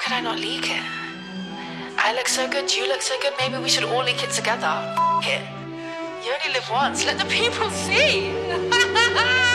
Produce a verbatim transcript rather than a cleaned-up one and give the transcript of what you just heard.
could I not leak it? I look so good, you look so good, maybe we should all leak it together. F it. You only live once, let the people see.